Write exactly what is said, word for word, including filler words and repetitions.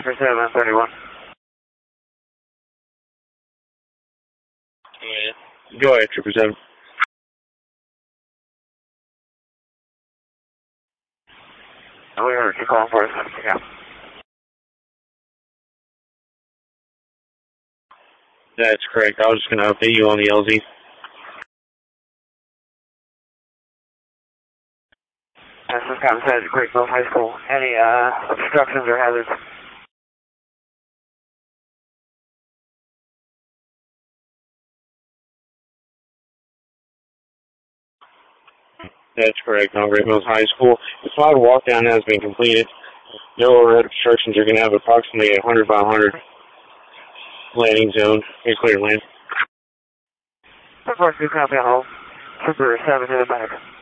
for seven thirty-one. Yeah. Go ahead, triple seven. We heard you calling for us. Yeah. That's correct. I was just going to update you on the L Z. That's just kind of said at Great Mills High School. Any uh, obstructions or hazards? That's correct. On Great Mills High School. The slide walk down has been completed. No overhead obstructions. You're going to have approximately a one hundred by one hundred landing zone. You're clear to land. Of course, you copy on hold. Trooper seven in the back.